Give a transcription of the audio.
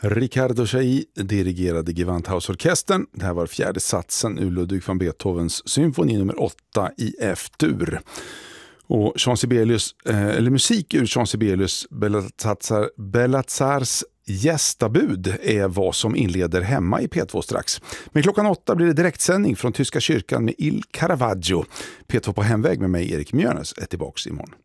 Riccardo Chailly dirigerade Gewandhausorkestern. Det här var fjärde satsen ur Ludwig van Beethovens symfoni nummer 8 i F-dur. Och Jean Sibelius, eller musik ur Jean Sibelius Bellazzars gästabud är vad som inleder hemma i P2 strax. Men klockan 8 blir det direktsändning från Tyska kyrkan med Il Caravaggio. P2 på hemväg med mig, Erik Mjörnes, är tillbaka imorgon.